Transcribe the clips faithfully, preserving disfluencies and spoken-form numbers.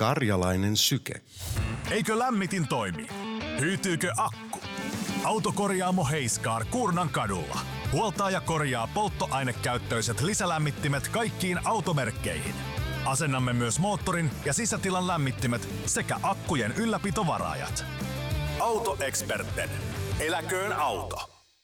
Karjalainen syke. Eikö lämmitin toimi? Hyytyykö akku? Autokorjaamo Heiskaar Kuurnan kadulla huoltaa ja korjaa polttoainekäyttöiset lisälämmittimet kaikkiin automerkkeihin. Asennamme myös moottorin ja sisätilan lämmittimet sekä akkujen ylläpitovaraajat. Autoexperten. Eläköön auto.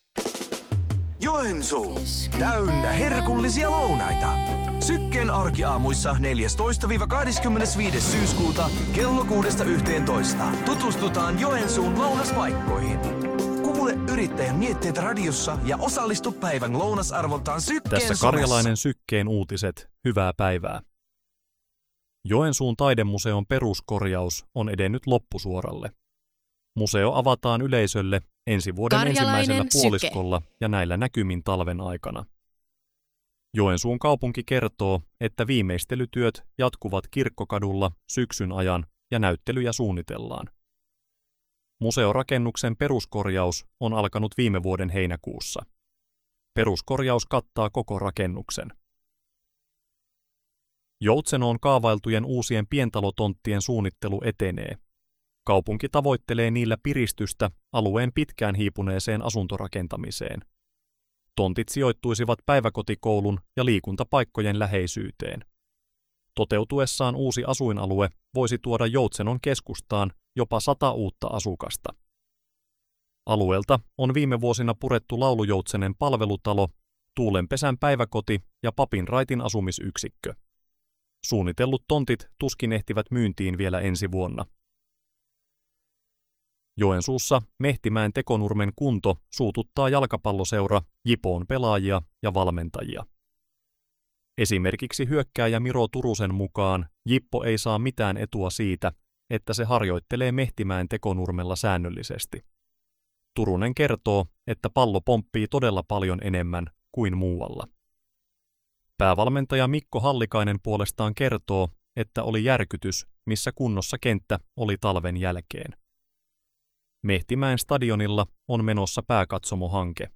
Joensuu. Täynnä herkullisia lounaita. Sykkeen arkiaamuissa neljästoista kahdeskymmenesviides syyskuuta kello kuudesta yhteentoista. Tutustutaan Joensuun lounaspaikkoihin. Kuule yrittäjän mietteet radiossa ja osallistu päivän lounasarvoltaan Sykkeen Tässä Karjalainen Sykkeen uutiset. Hyvää päivää. Joensuun taidemuseon peruskorjaus on edennyt loppusuoralle. Museo avataan yleisölle ensi vuoden Karjalainen ensimmäisellä syke. puoliskolla ja näillä näkymin talven aikana. Joensuun kaupunki kertoo, että viimeistelytyöt jatkuvat Kirkkokadulla syksyn ajan ja näyttelyjä suunnitellaan. Museorakennuksen peruskorjaus on alkanut viime vuoden heinäkuussa. Peruskorjaus kattaa koko rakennuksen. Joutsenoon kaavailtujen uusien pientalotonttien suunnittelu etenee. Kaupunki tavoittelee niillä piristystä alueen pitkään hiipuneeseen asuntorakentamiseen. Tontit sijoittuisivat päiväkotikoulun ja liikuntapaikkojen läheisyyteen. Toteutuessaan uusi asuinalue voisi tuoda Joutsenon keskustaan jopa sata uutta asukasta. Alueelta on viime vuosina purettu Laulujoutsenen palvelutalo, Tuulenpesän päiväkoti ja Papinraitin asumisyksikkö. Suunnitellut tontit tuskin ehtivät myyntiin vielä ensi vuonna. Joensuussa Mehtimäen Tekonurmen kunto suututtaa jalkapalloseura Jipoon pelaajia ja valmentajia. Esimerkiksi hyökkääjä Miro Turusen mukaan Jippo ei saa mitään etua siitä, että se harjoittelee Mehtimäen Tekonurmella säännöllisesti. Turunen kertoo, että pallo pomppii todella paljon enemmän kuin muualla. Päävalmentaja Mikko Hallikainen puolestaan kertoo, että oli järkytys, missä kunnossa kenttä oli talven jälkeen. Mehtimäen stadionilla on menossa pääkatsomohanke.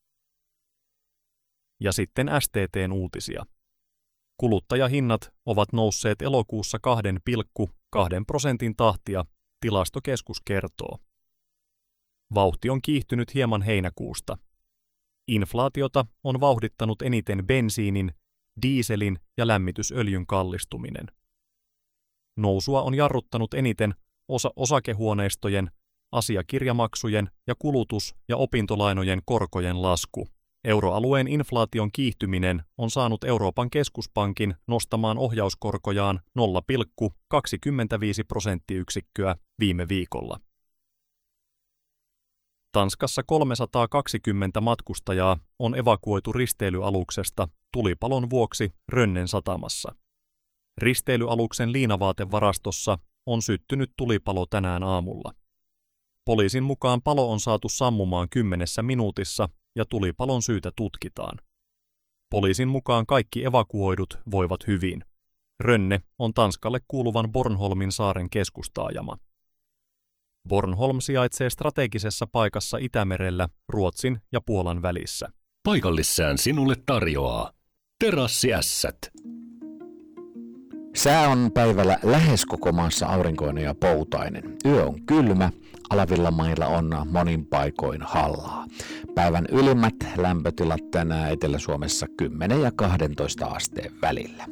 Ja sitten S T T:n uutisia. Kuluttajahinnat ovat nousseet elokuussa kaksi pilkku kaksi prosentin tahtia, Tilastokeskus kertoo. Vauhti on kiihtynyt hieman heinäkuusta. Inflaatiota on vauhdittanut eniten bensiinin, diiselin ja lämmitysöljyn kallistuminen. Nousua on jarruttanut eniten osa osakehuoneistojen, asiakirjamaksujen ja kulutus- ja opintolainojen korkojen lasku. Euroalueen inflaation kiihtyminen on saanut Euroopan keskuspankin nostamaan ohjauskorkojaan nolla pilkku kaksikymmentäviisi prosenttiyksikköä viime viikolla. Tanskassa kolmesataakaksikymmentä matkustajaa on evakuoitu risteilyaluksesta tulipalon vuoksi Rönnen satamassa. Risteilyaluksen liinavaatevarastossa on syttynyt tulipalo tänään aamulla. Poliisin mukaan palo on saatu sammumaan kymmenessä minuutissa ja tulipalon syytä tutkitaan. Poliisin mukaan kaikki evakuoidut voivat hyvin. Rönne on Tanskalle kuuluvan Bornholmin saaren keskustaajama. Bornholm sijaitsee strategisessa paikassa Itämerellä Ruotsin ja Puolan välissä. Paikallissään sinulle tarjoaa Terassiässät. Sää on päivällä lähes koko maassa aurinkoinen ja poutainen. Yö on kylmä, alavilla mailla on monin paikoin hallaa. Päivän ylimmät lämpötilat tänään Etelä-Suomessa kymmenen ja kaksitoista asteen välillä.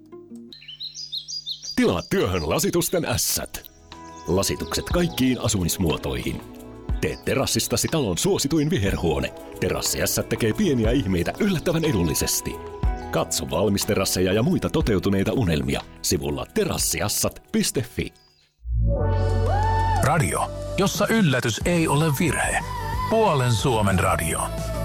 Tilaa työhön lasitusten ässät. Lasitukset kaikkiin asumismuotoihin. Tee terassistasi talon suosituin viherhuone. Terassiässät tekee pieniä ihmeitä yllättävän edullisesti. Katso valmisterasseja ja muita toteutuneita unelmia sivulla terassiassat piste fi. Radio, jossa yllätys ei ole virhe. Puolen Suomen radio.